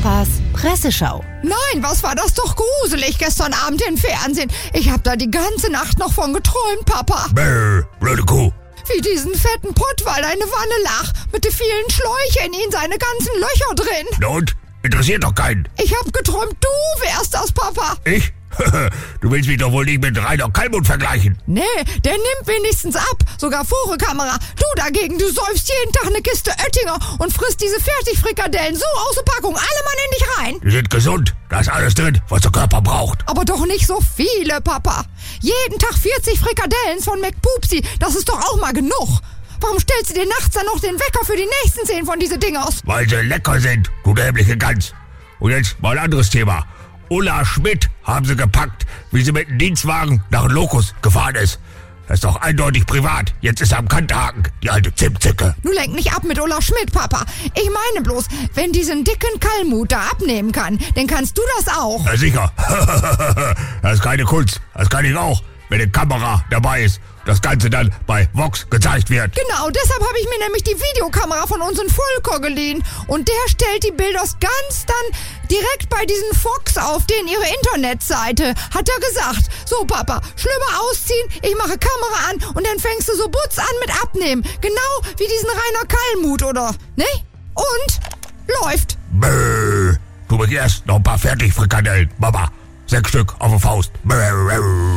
Papas Presseschau. Nein, was war das doch gruselig gestern Abend im Fernsehen. Ich hab da die ganze Nacht noch von geträumt, Papa. Bäh, blöde Kuh. Wie diesen fetten Pottwal eine Wanne lag, mit den vielen Schläuchen in seine ganzen Löcher drin. Na und? Interessiert doch keinen. Ich hab geträumt, du wärst das, Papa. Ich? Du willst mich doch wohl nicht mit Rainer Kallmund vergleichen. Nee, der nimmt wenigstens ab. Sogar Kamera. Du dagegen, du säufst jeden Tag eine Kiste Oettinger und frisst diese Fertigfrikadellen so aus der Packung. Alle Mann in dich rein. Die sind gesund. Da ist alles drin, was der Körper braucht. Aber doch nicht so viele, Papa. Jeden Tag 40 Frikadellen von McPupsi. Das ist doch auch mal genug. Warum stellst du dir nachts dann noch den Wecker für die nächsten 10 von diese Dingers? Weil sie lecker sind, du dämliche Gans. Und jetzt mal ein anderes Thema. Ulla Schmidt haben sie gepackt, wie sie mit dem Dienstwagen nach Locus gefahren ist. Das ist doch eindeutig privat. Jetzt ist er am Kanthaken, die alte Zimtzicke. Du lenk nicht ab mit Ulla Schmidt, Papa. Ich meine bloß, wenn diesen dicken Kallmut da abnehmen kann, dann kannst du das auch. Na sicher. Das ist keine Kunst. Das kann ich auch, wenn eine Kamera dabei ist. Das Ganze dann bei Vox gezeigt wird. Genau, deshalb habe ich mir nämlich die Videokamera von unseren Volker geliehen. Und der stellt die Bilder ganz dann direkt bei diesen Fox auf, den ihre Internetseite, hat er gesagt. So, Papa, Schlüpper ausziehen, ich mache Kamera an und dann fängst du so Butz an mit Abnehmen. Genau wie diesen Rainer Kallmut, oder? Ne? Und? Läuft. Bäh. Du begehrst noch ein paar Fertigfrikadellen, Mama. 6 Stück auf der Faust. Bäh.